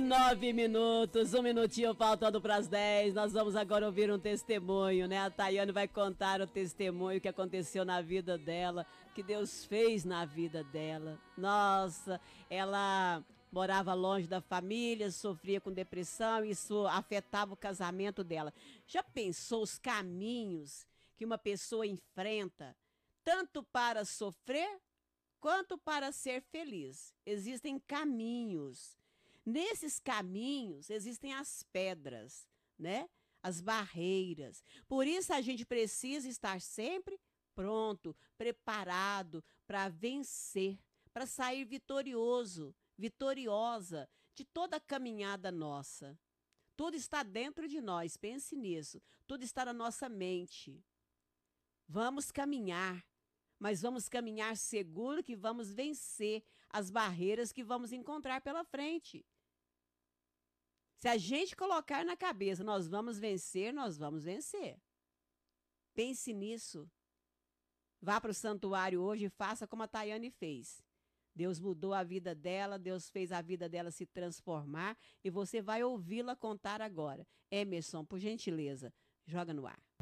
9 minutos, 1 minutinho faltando para as 10. Nós vamos agora ouvir um testemunho, né? A Tayane vai contar o testemunho que aconteceu na vida dela, que Deus fez na vida dela. Nossa, ela morava longe da família, sofria com depressão, isso afetava o casamento dela. Já pensou os caminhos que uma pessoa enfrenta, tanto para sofrer quanto para ser feliz? Existem caminhos. Nesses caminhos existem as pedras, né? As barreiras. Por isso a gente precisa estar sempre pronto, preparado para vencer, para sair vitorioso, vitoriosa de toda a caminhada nossa. Tudo está dentro de nós, pense nisso. Tudo está na nossa mente. Vamos caminhar, mas vamos caminhar seguro que vamos vencer as barreiras que vamos encontrar pela frente. Se a gente colocar na cabeça, nós vamos vencer, nós vamos vencer. Pense nisso. Vá para o santuário hoje e faça como a Tayane fez. Deus mudou a vida dela, Deus fez a vida dela se transformar e você vai ouvi-la contar agora. Emerson, por gentileza, joga no ar.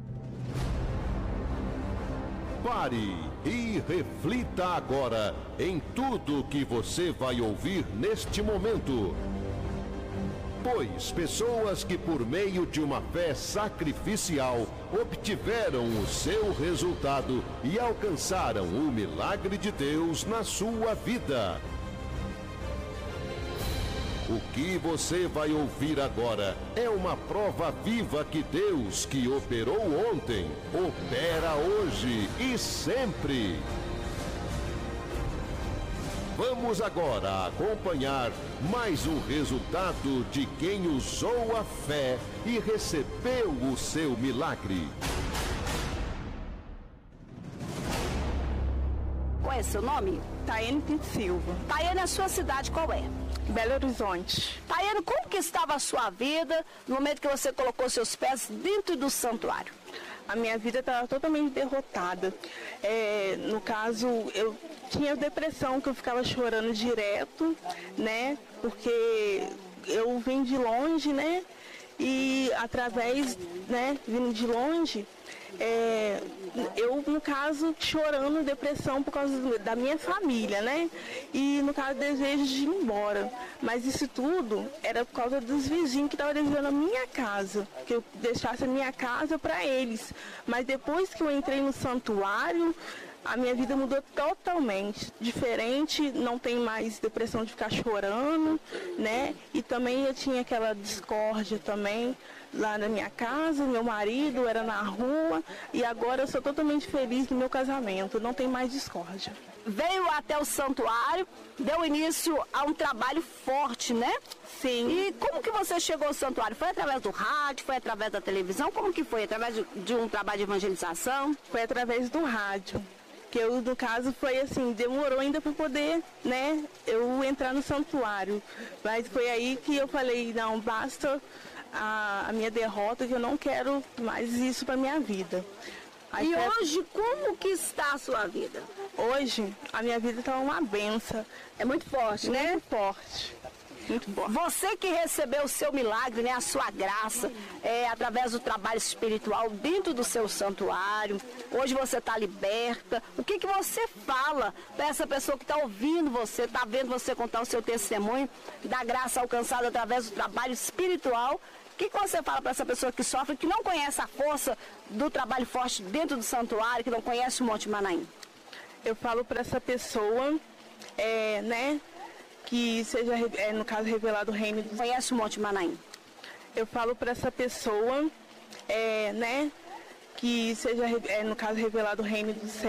Pare e reflita agora em tudo que você vai ouvir neste momento. Pois pessoas que por meio de uma fé sacrificial obtiveram o seu resultado e alcançaram o milagre de Deus na sua vida. O que você vai ouvir agora é uma prova viva que Deus, que operou ontem, opera hoje e sempre. Vamos agora acompanhar mais um resultado de quem usou a fé e recebeu o seu milagre. Qual é seu nome? Tayane Pinto Silva. Tayane, a sua cidade qual é? Belo Horizonte. Tayane, como que estava a sua vida no momento que você colocou seus pés dentro do santuário? A minha vida estava totalmente derrotada. No caso, eu tinha depressão, que eu ficava chorando direto, né? Porque eu vim de longe, né? E através, né, vindo de longe, eu, no caso, chorando, depressão por causa da minha família, né? E, no caso, desejo de ir embora. Mas isso tudo era por causa dos vizinhos que estavam desejando a minha casa, que eu deixasse a minha casa para eles. Mas depois que eu entrei no santuário, a minha vida mudou totalmente, diferente, não tem mais depressão de ficar chorando, né? E também eu tinha aquela discórdia também lá na minha casa, meu marido era na rua, e agora eu sou totalmente feliz no meu casamento, não tem mais discórdia. Veio até o santuário, deu início a um trabalho forte, né? Sim. E como que você chegou ao santuário? Foi através do rádio, foi através da televisão? Como que foi? Através de um trabalho de evangelização? Foi através do rádio. Que eu, no caso, foi assim, demorou ainda para poder, né, eu entrar no santuário. Mas foi aí que eu falei, não, basta a minha derrota, que eu não quero mais isso para minha vida. Aí e hoje, como que está a sua vida? Hoje, a minha vida está uma benção. É muito forte, né? Muito forte. Muito bom. Você que recebeu o seu milagre, né, a sua graça, através do trabalho espiritual dentro do seu santuário, hoje você está liberta. O que você fala para essa pessoa que está ouvindo você, está vendo você contar o seu testemunho da graça alcançada através do trabalho espiritual? O que você fala para essa pessoa que sofre, que não conhece a força do trabalho forte dentro do santuário, que não conhece o Monte Manaim? Eu falo para essa pessoa, né, que seja, no caso, revelado o reino do... Conhece o Monte Manaim? Eu falo para essa pessoa, né, que seja, no caso, revelado o reino dos céus.